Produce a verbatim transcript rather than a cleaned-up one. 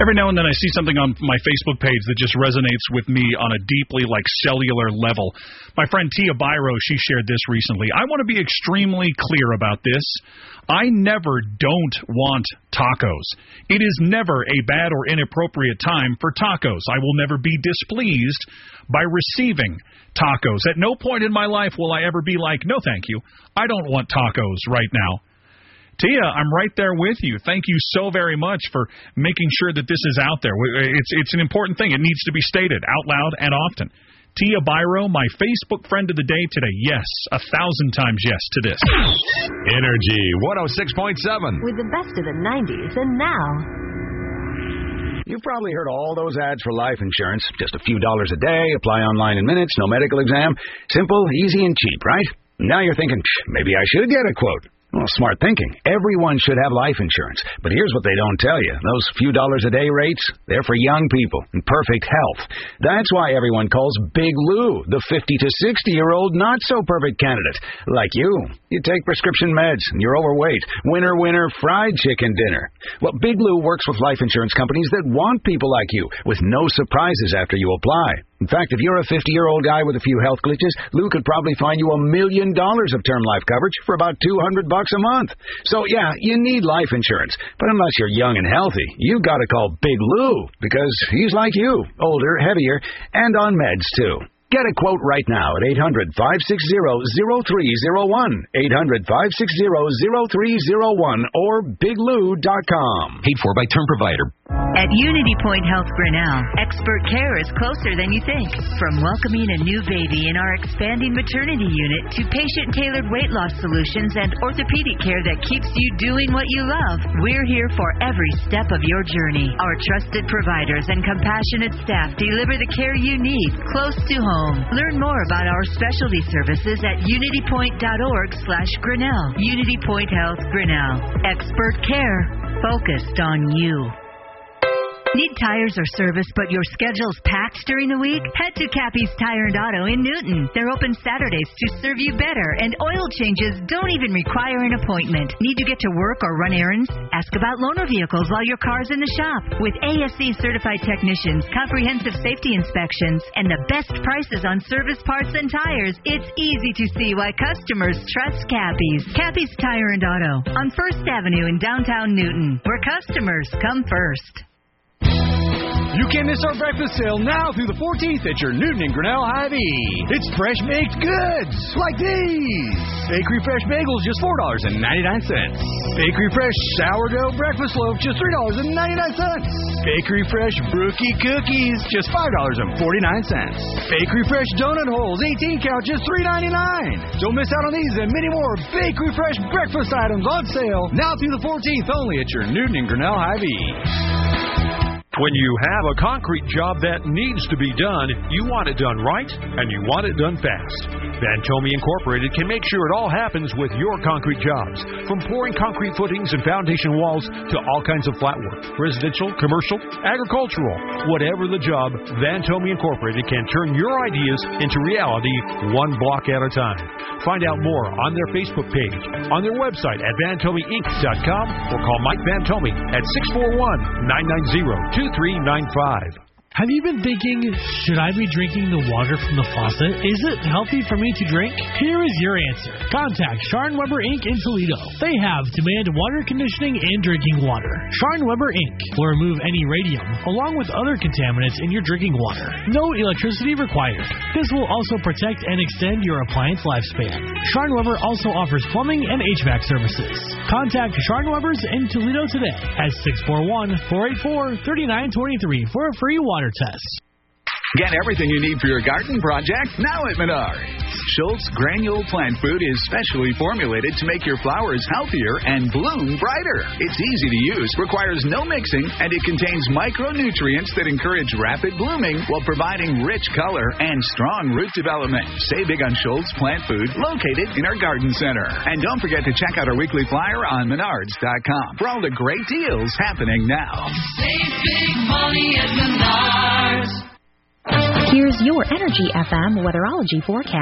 Every now and then I see something on my Facebook page that just resonates with me on a deeply, like, cellular level. My friend Tia Byro, she shared this recently. I want to be extremely clear about this. I never don't want tacos. It is never a bad or inappropriate time for tacos. I will never be displeased by receiving tacos. At no point in my life will I ever be like, no, thank you. I don't want tacos right now. Tia, I'm right there with you. Thank you so very much for making sure that this is out there. It's it's an important thing. It needs to be stated out loud and often. Tia Byro, my Facebook friend of the day today. Yes, a thousand times yes to this. Energy one oh six point seven. With the best of the nineties and now. You've probably heard all those ads for life insurance. Just a few dollars a day, apply online in minutes, no medical exam. Simple, easy, and cheap, right? Now you're thinking, maybe I should get a quote. Well, smart thinking. Everyone should have life insurance. But here's what they don't tell you. Those few dollars a day rates, they're for young people in perfect health. That's why everyone calls Big Lou the fifty to sixty-year-old not-so-perfect candidate. Like you. You take prescription meds, and you're overweight. Winner, winner, fried chicken dinner. Well, Big Lou works with life insurance companies that want people like you, with no surprises after you apply. In fact, if you're a fifty-year-old guy with a few health glitches, Lou could probably find you a million dollars of term life coverage for about two hundred bucks a month. So, yeah, you need life insurance. But unless you're young and healthy, you've got to call Big Lou, because he's like you, older, heavier, and on meds, too. Get a quote right now at eight hundred, five six zero, zero three zero one, eight hundred, five six zero, zero three zero one, or big lou dot com. Paid for by Term Provider. At Unity Point Health Grinnell, expert care is closer than you think. From welcoming a new baby in our expanding maternity unit to patient-tailored weight loss solutions and orthopedic care that keeps you doing what you love, we're here for every step of your journey. Our trusted providers and compassionate staff deliver the care you need close to home. Learn more about our specialty services at unitypoint.org slash Grinnell. Unity Point Health Grinnell. Expert care focused on you. Need tires or service, but your schedule's packed during the week? Head to Cappy's Tire and Auto in Newton. They're open Saturdays to serve you better, and oil changes don't even require an appointment. Need to get to work or run errands? Ask about loaner vehicles while your car's in the shop. With A S E-certified technicians, comprehensive safety inspections, and the best prices on service parts and tires, it's easy to see why customers trust Cappy's. Cappy's Tire and Auto on First Avenue in downtown Newton, where customers come first. You can't miss our breakfast sale now through the fourteenth at your Newton and Grinnell Hy-Vee. It's fresh baked goods like these. Bakery Fresh Bagels, just four dollars and ninety-nine cents. Bakery Fresh Sourdough Breakfast Loaf, just three dollars and ninety-nine cents. Bakery Fresh Brookie Cookies, just five dollars and forty-nine cents. Bakery Fresh Donut Holes, eighteen count, just three ninety-nine. Don't miss out on these and many more Bakery Fresh breakfast items on sale now through the fourteenth only at your Newton and Grinnell Hy-Vee. When you have a concrete job that needs to be done, you want it done right, and you want it done fast. Vantomi Incorporated can make sure it all happens with your concrete jobs. From pouring concrete footings and foundation walls to all kinds of flat work, residential, commercial, agricultural. Whatever the job, Vantomi Incorporated can turn your ideas into reality one block at a time. Find out more on their Facebook page, on their website at vantomi inc dot com, or call Mike Vantomi at six four one, nine nine zero, two three nine five. Have you been thinking, should I be drinking the water from the faucet? Is it healthy for me to drink? Here is your answer. Contact Sharn Weber Incorporated in Toledo. They have demand water conditioning and drinking water. Sharn Weber Incorporated will remove any radium along with other contaminants in your drinking water. No electricity required. This will also protect and extend your appliance lifespan. Sharn Weber also offers plumbing and H V A C services. Contact Sharn Weber's in Toledo today at six four one, four eight four, three nine two three for a free water test. Get everything you need for your garden project now at Menards. Schultz Granule Plant Food is specially formulated to make your flowers healthier and bloom brighter. It's easy to use, requires no mixing, and it contains micronutrients that encourage rapid blooming while providing rich color and strong root development. Save big on Schultz Plant Food, located in our garden center. And don't forget to check out our weekly flyer on menards dot com for all the great deals happening now. Save big money at Menards. Here's your Energy F M weatherology forecast.